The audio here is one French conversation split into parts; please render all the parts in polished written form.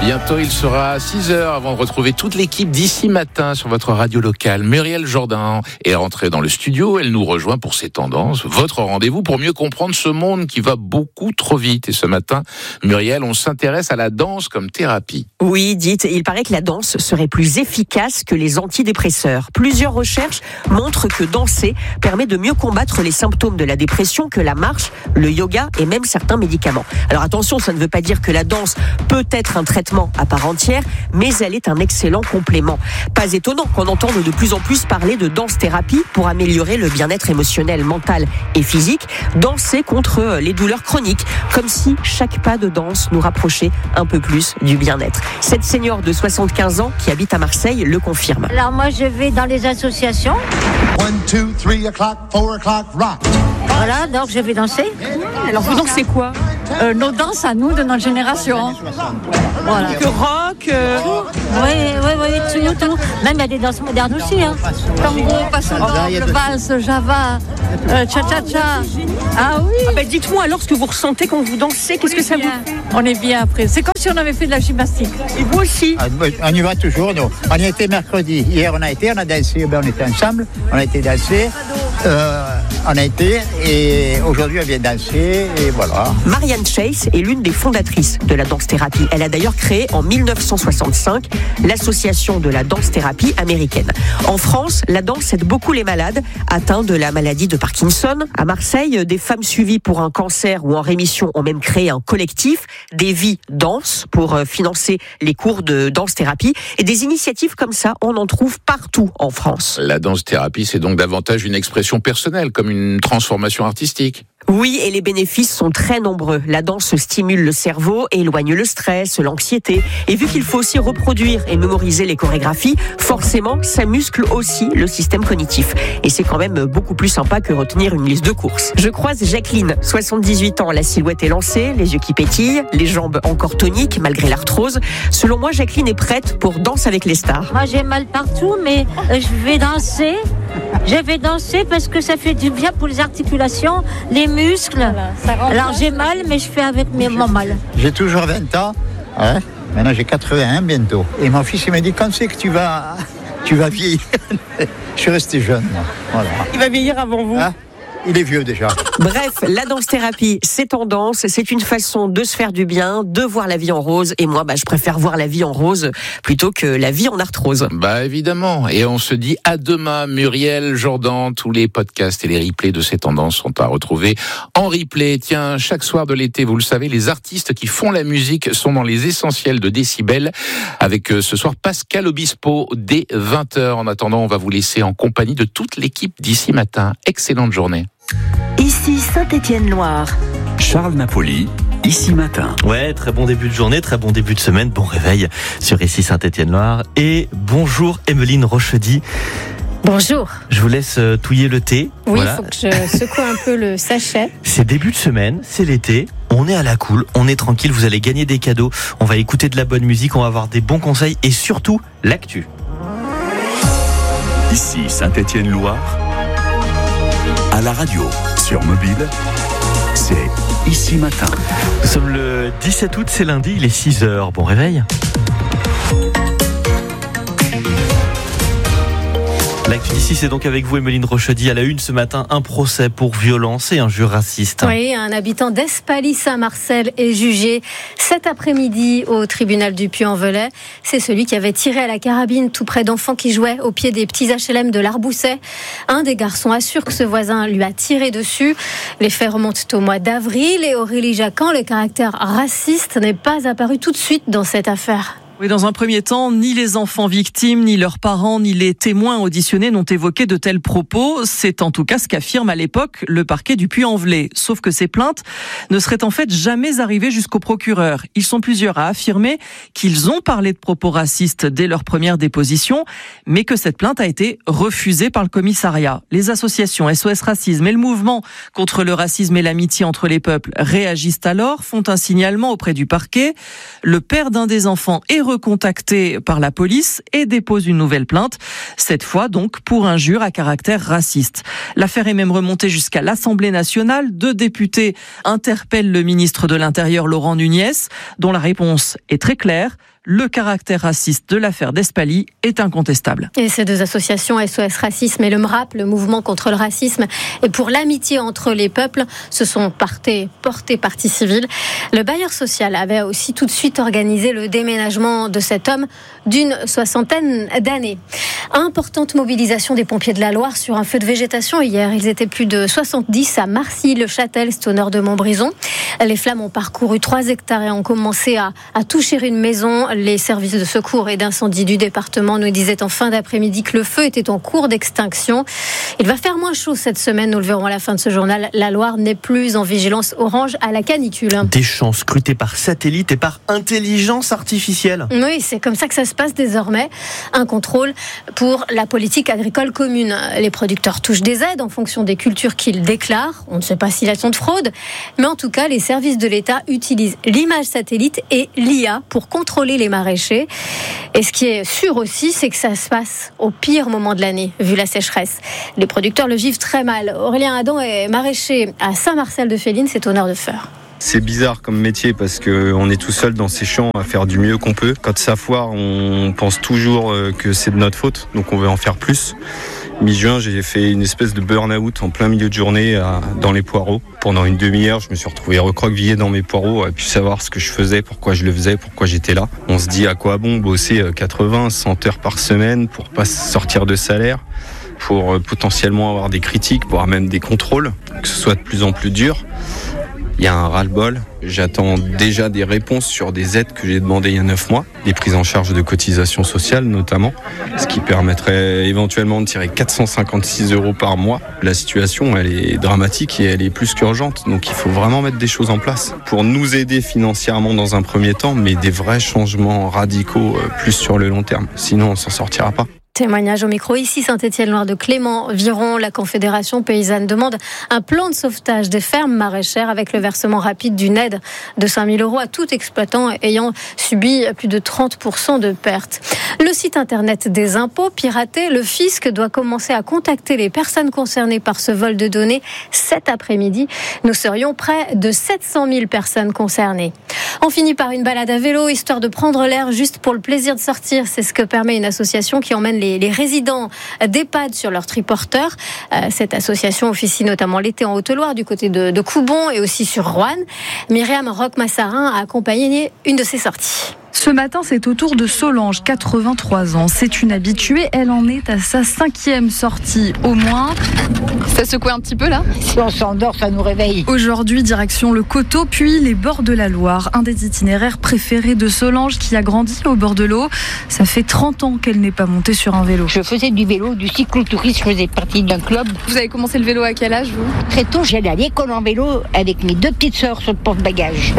Bientôt, il sera 6h avant de retrouver toute l'équipe d'ici matin sur votre radio locale. Muriel Jourdain est rentrée dans le studio. Elle nous rejoint pour ses tendances. Votre rendez-vous pour mieux comprendre ce monde qui va beaucoup trop vite. Et ce matin, Muriel, on s'intéresse à la danse comme thérapie. Oui, dites, il paraît que la danse serait plus efficace que les antidépresseurs. Plusieurs recherches montrent que danser permet de mieux combattre les symptômes de la dépression que la marche, le yoga et même certains médicaments. Alors attention, ça ne veut pas dire que la danse peut être un traitement à part entière, mais elle est un excellent complément. Pas étonnant qu'on entende de plus en plus parler de danse-thérapie pour améliorer le bien-être émotionnel, mental et physique, danser contre les douleurs chroniques, comme si chaque pas de danse nous rapprochait un peu plus du bien-être. Cette senior de 75 ans qui habite à Marseille le confirme. Alors moi je vais dans les associations. 1, 2, 3 o'clock, 4 o'clock, rock. Voilà, donc je vais danser. Alors vous dansez quoi ? Nos danses à nous de notre génération. Voilà. Rock Oui, tout. Même il y a des danses modernes aussi. Hein. Tango, passe doble, valse, java, cha-cha-cha. Ah oui. Dites-moi alors ce que vous ressentez quand vous dansez. Qu'est-ce que ça vous fait ? On est bien après. C'est comme si on avait fait de la gymnastique. Et vous aussi ? On y va toujours, nous. On y était mercredi. Hier, on a dansé, on était ensemble. On a été danser. On a été, et aujourd'hui, elle vient danser, et voilà. Marianne Chase est l'une des fondatrices de la danse-thérapie. Elle a d'ailleurs créé en 1965 l'association de la danse-thérapie américaine. En France, la danse aide beaucoup les malades atteints de la maladie de Parkinson. À Marseille, des femmes suivies pour un cancer ou en rémission ont même créé un collectif, Des Vies Danse, pour financer les cours de danse-thérapie. Et des initiatives comme ça, on en trouve partout en France. La danse-thérapie, c'est donc davantage une expression personnelle, comme une transformation artistique. Oui, et les bénéfices sont très nombreux. La danse stimule le cerveau, éloigne le stress, l'anxiété. Et vu qu'il faut aussi reproduire et mémoriser les chorégraphies, forcément, ça muscle aussi le système cognitif. Et c'est quand même beaucoup plus sympa que retenir une liste de courses. Je croise Jacqueline, 78 ans. La silhouette est lancée, les yeux qui pétillent, les jambes encore toniques malgré l'arthrose. Selon moi, Jacqueline est prête pour Danse avec les stars. Moi j'ai mal partout, mais je vais danser. Je vais danser parce que ça fait du bien pour les articulations, les muscles. Alors j'ai mal, mais je fais avec mon mal. J'ai toujours 20 ans. Hein? Maintenant, j'ai 81 bientôt. Et mon fils, il m'a dit, quand c'est que tu vas vieillir? Je suis resté jeune, moi. Voilà. Il va vieillir avant vous. Hein? Il est vieux déjà. Bref, la danse-thérapie, c'est tendance, c'est une façon de se faire du bien, de voir la vie en rose. Et moi, je préfère voir la vie en rose plutôt que la vie en arthrose. Évidemment. Et on se dit à demain, Muriel Jourdain. Tous les podcasts et les replays de ces tendances sont à retrouver en replay. Tiens, chaque soir de l'été, vous le savez, les artistes qui font la musique sont dans les essentiels de Décibel. Avec ce soir Pascal Obispo dès 20h. En attendant, on va vous laisser en compagnie de toute l'équipe d'ici matin. Excellente journée. Ici Saint-Étienne-Loire. Charles Napoli, Ici Matin. Ouais, très bon début de journée, très bon début de semaine, bon réveil sur Ici Saint-Étienne-Loire. Et bonjour Emeline Rochedy. Bonjour. Je vous laisse touiller le thé. Oui, voilà. Il faut que je secoue un peu le sachet. C'est début de semaine, c'est l'été, on est à la cool, on est tranquille, vous allez gagner des cadeaux, on va écouter de la bonne musique, on va avoir des bons conseils et surtout l'actu. Ici Saint-Étienne-Loire. À la radio, sur mobile, c'est Ici Matin. Nous sommes le 17 août, c'est lundi, il est 6h. Bon réveil. L'actu d'ici, c'est donc avec vous, Emeline Rochedy. À la une ce matin, un procès pour violence et injures racistes. Oui, un habitant d'Espaly-Saint-Marcel est jugé cet après-midi au tribunal du Puy-en-Velay. C'est celui qui avait tiré à la carabine tout près d'enfants qui jouaient au pied des petits HLM de l'Arbousset. Un des garçons assure que ce voisin lui a tiré dessus. Les faits remontent au mois d'avril et Aurélie Jacquan, le caractère raciste n'est pas apparu tout de suite dans cette affaire. Oui, dans un premier temps, ni les enfants victimes, ni leurs parents, ni les témoins auditionnés n'ont évoqué de tels propos. C'est en tout cas ce qu'affirme à l'époque le parquet du Puy-en-Velay. Sauf que ces plaintes ne seraient en fait jamais arrivées jusqu'au procureur. Ils sont plusieurs à affirmer qu'ils ont parlé de propos racistes dès leur première déposition, mais que cette plainte a été refusée par le commissariat. Les associations SOS Racisme et le mouvement contre le racisme et l'amitié entre les peuples réagissent alors, font un signalement auprès du parquet. Le père d'un des enfants est recontacté par la police et dépose une nouvelle plainte, cette fois donc pour injure à caractère raciste. L'affaire est même remontée jusqu'à l'Assemblée nationale. 2 députés interpellent le ministre de l'Intérieur, Laurent Nunez, dont la réponse est très claire. le caractère raciste de l'affaire d'Espali est incontestable. Et ces deux associations, SOS Racisme et le MRAP, le mouvement contre le racisme et pour l'amitié entre les peuples, se sont portés partie civile. Le bailleur social avait aussi tout de suite organisé le déménagement de cet homme d'une 60aine d'années. Importante mobilisation des pompiers de la Loire sur un feu de végétation hier. Ils étaient plus de 70 à Marcy-le-Châtel, c'est au nord de Montbrison. Les flammes ont parcouru 3 hectares et ont commencé à toucher une maison. Les services de secours et d'incendie du département nous disaient en fin d'après-midi que le feu était en cours d'extinction. Il va faire moins chaud cette semaine, nous le verrons à la fin de ce journal. La Loire n'est plus en vigilance orange à la canicule. Des champs scrutés par satellite et par intelligence artificielle. Oui, c'est comme ça que ça se passe désormais. Un contrôle pour la politique agricole commune. Les producteurs touchent des aides en fonction des cultures qu'ils déclarent. On ne sait pas s'il y a de fraude, mais en tout cas, les services de l'État utilisent l'image satellite et l'IA pour contrôler les maraîchers. Et ce qui est sûr aussi, c'est que ça se passe au pire moment de l'année, vu la sécheresse. Les producteurs le vivent très mal. Aurélien Adam est maraîcher à Saint-Marcel-de-Féline, c'est au nord de Feur. C'est bizarre comme métier parce qu'on est tout seul dans ces champs à faire du mieux qu'on peut. Quand ça foire, on pense toujours que c'est de notre faute, donc on veut en faire plus. Mi-juin, j'ai fait une espèce de burn-out en plein milieu de journée dans les poireaux. Pendant une demi-heure, je me suis retrouvé recroquevillé dans mes poireaux, à pu savoir ce que je faisais, pourquoi je le faisais, pourquoi j'étais là. On se dit à quoi bon bosser 80, 100 heures par semaine pour pas sortir de salaire, pour potentiellement avoir des critiques, voire même des contrôles, que ce soit de plus en plus dur. Il y a un ras-le-bol. J'attends déjà des réponses sur des aides que j'ai demandées il y a 9 mois, des prises en charge de cotisations sociales notamment, ce qui permettrait éventuellement de tirer 456 € par mois. La situation, elle est dramatique et elle est plus qu'urgente, donc il faut vraiment mettre des choses en place pour nous aider financièrement dans un premier temps, mais des vrais changements radicaux plus sur le long terme. Sinon, on s'en sortira pas. Témoignage au micro ici, Saint-Étienne-Loire de Clément Viron. La Confédération paysanne demande un plan de sauvetage des fermes maraîchères avec le versement rapide d'une aide de 5 000 € à tout exploitant ayant subi plus de 30% de pertes. Le site internet des impôts piraté, le fisc doit commencer à contacter les personnes concernées par ce vol de données cet après-midi. Nous serions près de 700 000 personnes concernées. On finit par une balade à vélo, histoire de prendre l'air juste pour le plaisir de sortir. C'est ce que permet une association qui emmène les résidents d'EHPAD sur leur triporteur. Cette association officie notamment l'été en Haute-Loire, du côté de Coubon et aussi sur Roanne. Myriam Roch-Massarin a accompagné une de ces sorties. Ce matin, c'est au tour de Solange, 83 ans. C'est une habituée, elle en est à sa 5e sortie au moins. Ça secoue un petit peu là ? Si on s'endort, ça nous réveille. Aujourd'hui, direction le Coteau, puis les bords de la Loire. Un des itinéraires préférés de Solange qui a grandi au bord de l'eau. Ça fait 30 ans qu'elle n'est pas montée sur un vélo. Je faisais du vélo, du cyclotourisme, je faisais partie d'un club. Vous avez commencé le vélo à quel âge, vous ? Très tôt, j'allais à l'école en vélo avec mes 2 petites sœurs sur le porte-bagages.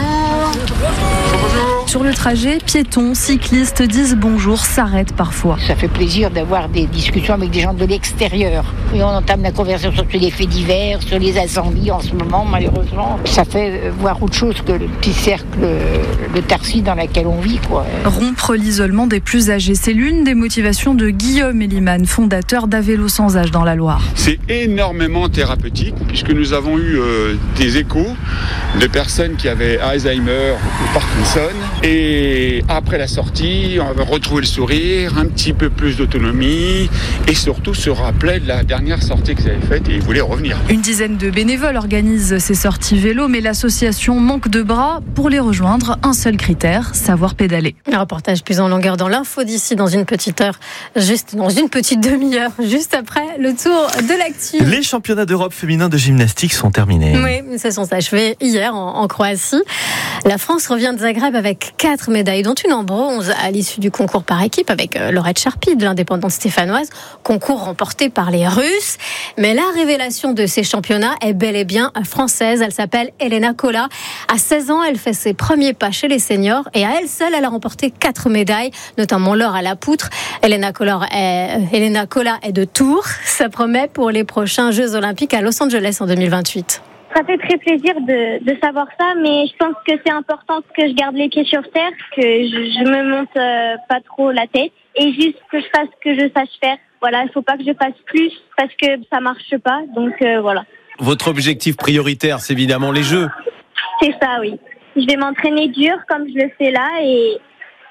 Sur le trajet, piétons, cyclistes disent bonjour, s'arrêtent parfois. Ça fait plaisir d'avoir des discussions avec des gens de l'extérieur. Et on entame la conversation sur les faits divers, sur les incendies en ce moment, malheureusement. Ça fait voir autre chose que le petit cercle de Tarsis dans lequel on vit, quoi. Rompre l'isolement des plus âgés, c'est l'une des motivations de Guillaume Eliman, fondateur d'Avélo sans âge dans la Loire. C'est énormément thérapeutique, puisque nous avons eu des échos de personnes qui avaient Alzheimer ou Parkinson. Et après la sortie, on va retrouver le sourire, un petit peu plus d'autonomie et surtout se rappeler de la dernière sortie qu'ils avaient faite et ils voulaient revenir. Une dizaine de bénévoles organisent ces sorties vélo, mais l'association manque de bras. Pour les rejoindre, un seul critère, savoir pédaler. Un reportage plus en longueur dans l'info d'ici dans une petite heure, juste dans une petite demi-heure, juste après le tour de l'actu. Les championnats d'Europe féminins de gymnastique sont terminés. Oui, ils se sont achevés hier en Croatie. La France revient de Zagreb avec 4 médailles, dont une en bronze à l'issue du concours par équipe avec Laurette Charpy de l'Indépendante stéphanoise, concours remporté par les Russes. Mais la révélation de ces championnats est bel et bien française. Elle s'appelle Elena Kola. À 16 ans, elle fait ses premiers pas chez les seniors et à elle seule, elle a remporté 4 médailles, notamment l'or à la poutre. Elena Kola est de Tours. Ça promet pour les prochains Jeux Olympiques à Los Angeles en 2028. Ça fait très plaisir de savoir ça, mais je pense que c'est important que je garde les pieds sur terre, que je me monte pas trop la tête et juste que je fasse ce que je sache faire. Voilà, il faut pas que je fasse plus parce que ça marche pas, donc voilà. Votre objectif prioritaire, c'est évidemment les Jeux. C'est ça, oui. Je vais m'entraîner dur comme je le fais là et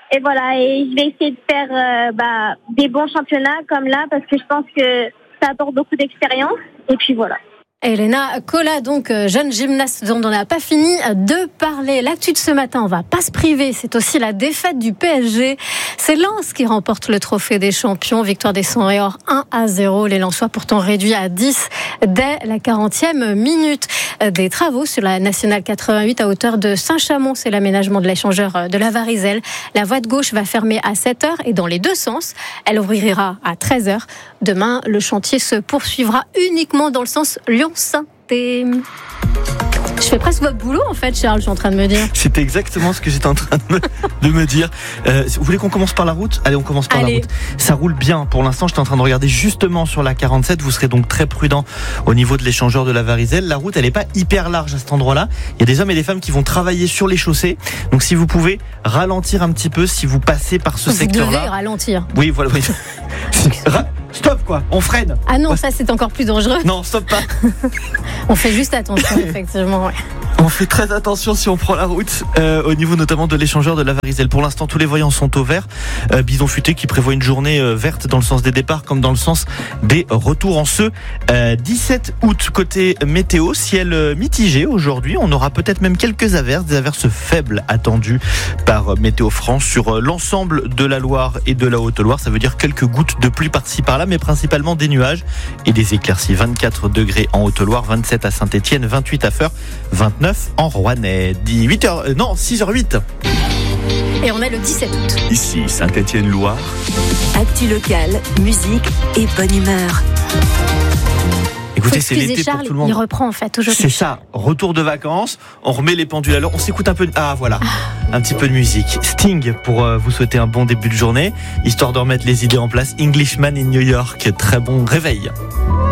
Et voilà, et je vais essayer de faire des bons championnats comme là, parce que je pense que ça apporte beaucoup d'expérience. Et puis voilà. Elena Cola, donc jeune gymnaste dont on n'a pas fini de parler. L'actu de ce matin, on va pas se priver, c'est aussi la défaite du PSG. C'est Lens qui remporte le trophée des champions. Victoire des 100 et or 1-0. Les Lensois pourtant réduits à 10 dès la 40e minute. Des travaux sur la nationale 88 à hauteur de Saint-Chamond. C'est l'aménagement de l'échangeur de la Varizelle. La voie de gauche va fermer à 7h et dans les deux sens. Elle ouvrira à 13h. Demain, le chantier se poursuivra uniquement dans le sens Lyon-Saint-Étienne. Je fais presque votre boulot en fait, Charles, je suis en train de me dire. C'est exactement ce que j'étais en train de me dire. Vous voulez qu'on commence par la route ? Allez, on commence par la route. Ça roule bien pour l'instant, j'étais en train de regarder justement sur la 47. Vous serez donc très prudent au niveau de l'échangeur de la Varizelle. La route, elle n'est pas hyper large à cet endroit-là. Il y a des hommes et des femmes qui vont travailler sur les chaussées. Donc si vous pouvez ralentir un petit peu si vous passez par ce secteur-là. Vous devez ralentir. Oui, voilà. Oui. Stop quoi, on freine. Ah non, ça c'est encore plus dangereux. Non, stop pas. On fait juste attention, effectivement. Ouais. On fait très attention si on prend la route, au niveau notamment de l'échangeur de la Varizelle. Pour l'instant, tous les voyants sont au vert. Bison Futé qui prévoit une journée verte dans le sens des départs comme dans le sens des retours en ce 17 août. Côté météo, ciel mitigé aujourd'hui. On aura peut-être même quelques averses, des averses faibles attendues par Météo France sur l'ensemble de la Loire et de la Haute-Loire. Ça veut dire quelques gouttes de pluie par-ci par-là, mais principalement des nuages et des éclaircies. 24 degrés en Haute-Loire, 27 à Saint-Étienne, 28 à Feurs, 29 en Rouennais. 6h08. Et on est le 17 août. Ici Saint-Étienne-Loire. Actu locale, musique et bonne humeur. Écoutez, c'est l'été Charles, pour tout le monde. Il reprend en fait aujourd'hui. C'est ça, retour de vacances, on remet les pendules à l'heure, on s'écoute un peu. Ah voilà, un petit peu de musique. Sting pour vous souhaiter un bon début de journée, histoire de remettre les idées en place. Englishman in New York, très bon réveil.